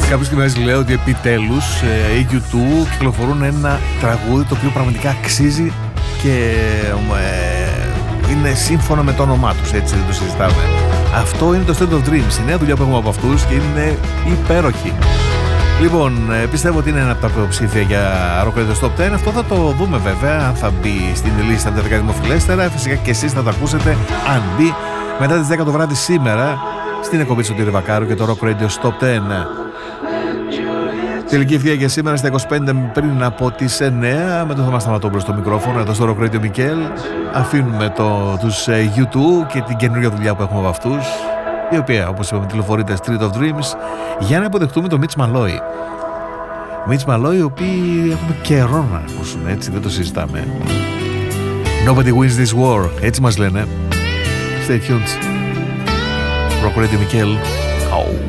Κάποιος και μας λέει ότι επιτέλους οι U2 κυκλοφορούν ένα τραγούδι το οποίο πραγματικά αξίζει και είναι σύμφωνα με το όνομά τους, έτσι δεν το συζητάμε. Αυτό είναι το State of Dreams, η νέα δουλειά που έχουμε από αυτούς και είναι υπέροχη. Λοιπόν, πιστεύω ότι είναι ένα από τα υποψήφια για Rock Radio Top 10. Αυτό θα το δούμε βέβαια, αν θα μπει στην λίστα τα 10 δημοφιλέστερα. Φυσικά και εσείς θα το ακούσετε αν μπει μετά τις 10 το βράδυ σήμερα στην εκπομπή του Σωτήρη Βακάρου και το Rock Radio Top 10. Τελική ευθεία για σήμερα στα 25 πριν από τις 9 με τον Θωμά Σταματόπουλο στο μικρόφωνο εδώ στο Rock Radio Μικέλ. Αφήνουμε τους U2 και την καινούργια δουλειά που έχουμε από αυτούς, η οποία όπως είπαμε τηλεφορείται Street of Dreams, για να υποδεχτούμε τον Mitch Malloy. Mitch Malloy, οι οποίοι έχουμε καιρό να ακούσουμε, έτσι δεν το συζητάμε. Nobody wins this war, έτσι μας λένε. Stay tuned. Rock Radio Μικέλ.